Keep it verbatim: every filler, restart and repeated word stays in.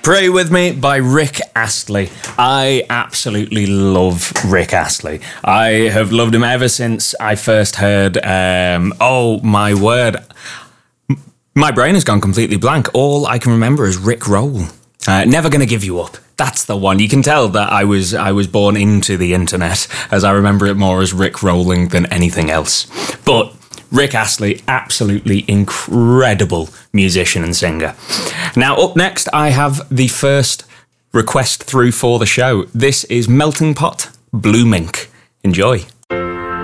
Pray With Me by Rick Astley. I absolutely love Rick Astley. I have loved him ever since I first heard, um, oh my word, my brain has gone completely blank. All I can remember is Rick Roll. Uh, Never Gonna Give You Up. That's the one. You can tell that I was I was born into the internet, as I remember it more as Rick rolling than anything else. But Rick Astley, absolutely incredible musician and singer. Now, up next, I have the first request through for the show. This is Melting Pot, Blue Mink. Enjoy.